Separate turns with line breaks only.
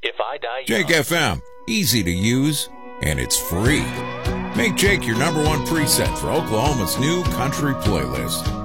If I Die
Jake
Young.
FM, easy to use, and it's free. Make Jake your number one preset for Oklahoma's new country playlist.